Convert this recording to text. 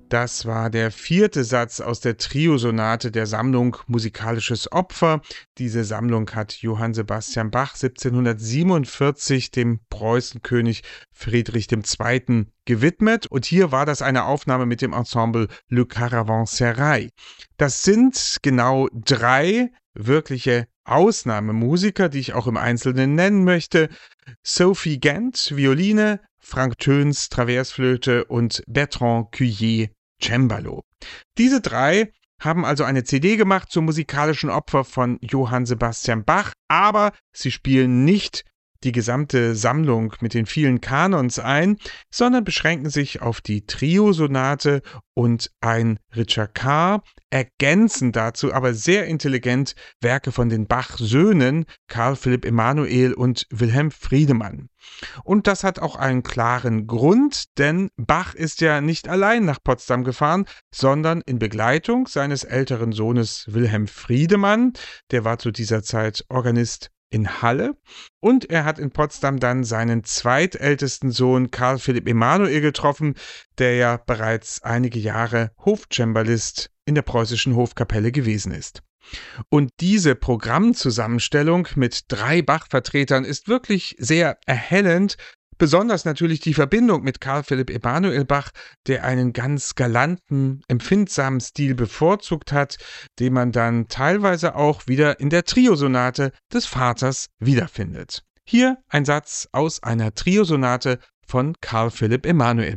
Das war der 4. Satz aus der Triosonate der Sammlung Musikalisches Opfer. Diese Sammlung hat Johann Sebastian Bach 1747 dem Preußenkönig Friedrich II. Gewidmet. Und hier war das eine Aufnahme mit dem Ensemble Le Caravansérail. Das sind genau 3 wirkliche Ausnahmemusiker, die ich auch im Einzelnen nennen möchte. Sophie Gent, Violine, Frank Töns, Traversflöte und Bertrand Cuillet, Cembalo. Diese 3 haben also eine CD gemacht zum musikalischen Opfer von Johann Sebastian Bach, aber sie spielen nicht die gesamte Sammlung mit den vielen Kanons ein, sondern beschränken sich auf die Triosonate und ein Richard Carr, ergänzen dazu aber sehr intelligent Werke von den Bach-Söhnen Karl Philipp Emanuel und Wilhelm Friedemann. Und das hat auch einen klaren Grund, denn Bach ist ja nicht allein nach Potsdam gefahren, sondern in Begleitung seines älteren Sohnes Wilhelm Friedemann, der war zu dieser Zeit Organist in Halle, und er hat in Potsdam dann seinen zweitältesten Sohn Karl Philipp Emanuel getroffen, der ja bereits einige Jahre Hofcembalist in der preußischen Hofkapelle gewesen ist. Und diese Programmzusammenstellung mit 3 Bach-Vertretern ist wirklich sehr erhellend, besonders natürlich die Verbindung mit Karl Philipp Emanuel Bach, der einen ganz galanten, empfindsamen Stil bevorzugt hat, den man dann teilweise auch wieder in der Triosonate des Vaters wiederfindet. Hier ein Satz aus einer Triosonate von Karl Philipp Emanuel